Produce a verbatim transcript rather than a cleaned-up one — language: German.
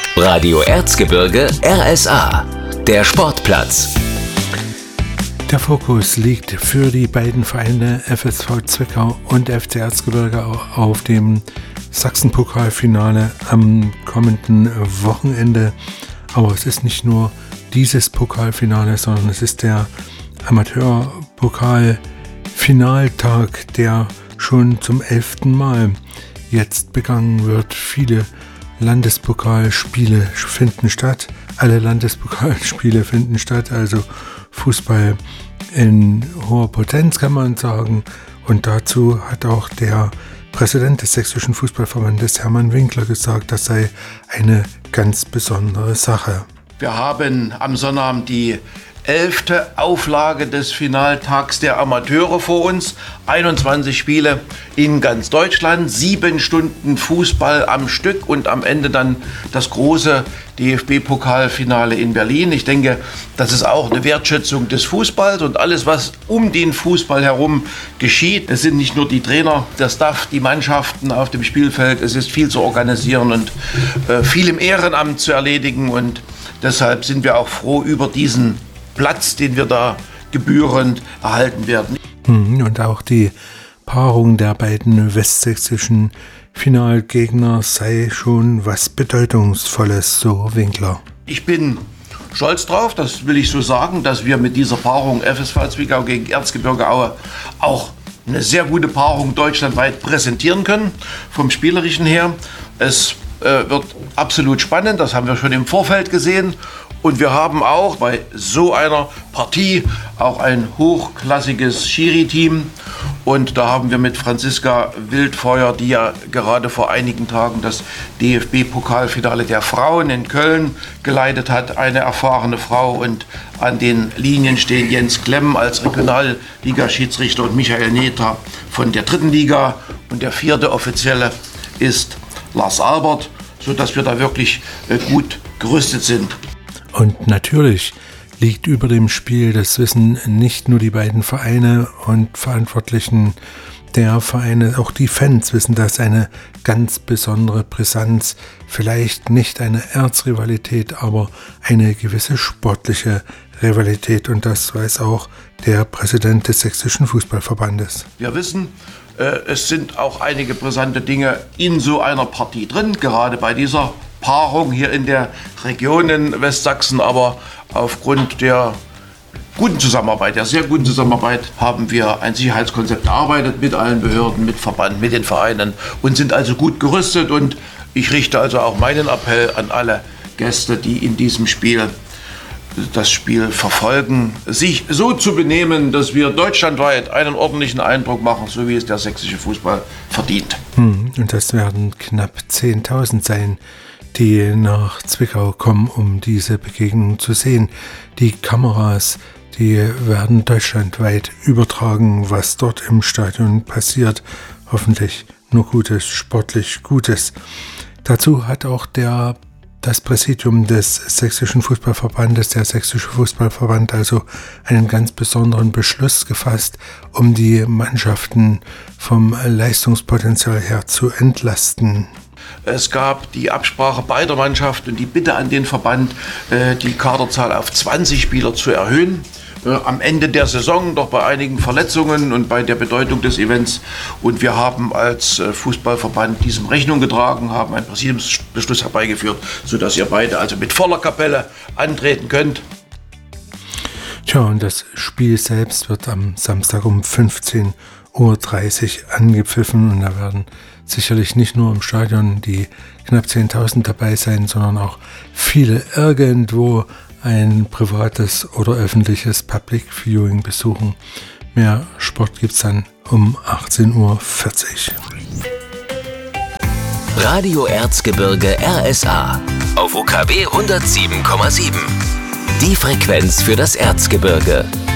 Radio Erzgebirge R S A, der Sportplatz. Der Fokus liegt für die beiden Vereine F S V Zwickau und F C Erzgebirge auf dem Sachsenpokalfinale am kommenden Wochenende. Aber es ist nicht nur dieses Pokalfinale, sondern es ist der Amateurpokalfinaltag, der schon zum elften Mal jetzt begangen wird. Viele Landespokalspiele finden statt. Alle Landespokalspiele finden statt, also Fußball in hoher Potenz, kann man sagen. Und dazu hat auch der Präsident des Sächsischen Fußballverbandes, Hermann Winkler, gesagt, das sei eine ganz besondere Sache. Wir haben am Sonnabend die elfte Auflage des Finaltags der Amateure vor uns. einundzwanzig Spiele in ganz Deutschland, sieben Stunden Fußball am Stück und am Ende dann das große D F B-Pokalfinale in Berlin. Ich denke, das ist auch eine Wertschätzung des Fußballs und alles, was um den Fußball herum geschieht. Es sind nicht nur die Trainer, der Staff, die Mannschaften auf dem Spielfeld. Es ist viel zu organisieren und äh, viel im Ehrenamt zu erledigen. Und deshalb sind wir auch froh über diesen Platz, den wir da gebührend erhalten werden. Und auch die Paarung der beiden westsächsischen Finalgegner sei schon was Bedeutungsvolles, so Winkler. Ich bin stolz drauf, das will ich so sagen, dass wir mit dieser Paarung F S V Zwickau gegen Erzgebirge Aue auch eine sehr gute Paarung deutschlandweit präsentieren können, vom Spielerischen her. Es äh, wird absolut spannend, das haben wir schon im Vorfeld gesehen. Und wir haben auch bei so einer Partie auch ein hochklassiges Schiri-Team. Und da haben wir mit Franziska Wildfeuer, die ja gerade vor einigen Tagen das D F B-Pokalfinale der Frauen in Köln geleitet hat, eine erfahrene Frau. Und an den Linien stehen Jens Klemm als Regionalligaschiedsrichter und Michael Nether von der dritten Liga. Und der vierte Offizielle ist Lars Albert, sodass wir da wirklich gut gerüstet sind. Und natürlich liegt über dem Spiel, das wissen nicht nur die beiden Vereine und Verantwortlichen der Vereine, auch die Fans wissen das, eine ganz besondere Brisanz. Vielleicht nicht eine Erzrivalität, aber eine gewisse sportliche Rivalität. Und das weiß auch der Präsident des Sächsischen Fußballverbandes. Wir wissen, es sind auch einige brisante Dinge in so einer Partie drin, gerade bei dieser Paarung hier in der Region in Westsachsen, aber aufgrund der guten Zusammenarbeit, der sehr guten Zusammenarbeit, haben wir ein Sicherheitskonzept erarbeitet mit allen Behörden, mit Verband, mit den Vereinen und sind also gut gerüstet. Und ich richte also auch meinen Appell an alle Gäste, die in diesem Spiel das Spiel verfolgen, sich so zu benehmen, dass wir deutschlandweit einen ordentlichen Eindruck machen, so wie es der sächsische Fußball verdient. Und das werden knapp zehntausend sein, die nach Zwickau kommen, um diese Begegnung zu sehen. Die Kameras, die werden deutschlandweit übertragen, was dort im Stadion passiert. Hoffentlich nur Gutes, sportlich Gutes. Dazu hat auch der das Präsidium des Sächsischen Fußballverbandes, der Sächsische Fußballverband, also einen ganz besonderen Beschluss gefasst, um die Mannschaften vom Leistungspotenzial her zu entlasten. Es gab die Absprache beider Mannschaften und die Bitte an den Verband, die Kaderzahl auf zwanzig Spieler zu erhöhen. Am Ende der Saison, doch bei einigen Verletzungen und bei der Bedeutung des Events. Und wir haben als Fußballverband diesem Rechnung getragen, haben einen Präsidiumsbeschluss herbeigeführt, sodass ihr beide also mit voller Kapelle antreten könnt. Tja, und das Spiel selbst wird am Samstag um fünfzehn Uhr dreißig angepfiffen und da werden sicherlich nicht nur im Stadion die knapp zehntausend dabei sein, sondern auch viele irgendwo ein privates oder öffentliches Public Viewing besuchen. Mehr Sport gibt's dann um achtzehn Uhr vierzig. Radio Erzgebirge R S A auf U K W hundertsieben Komma sieben. Die Frequenz für das Erzgebirge.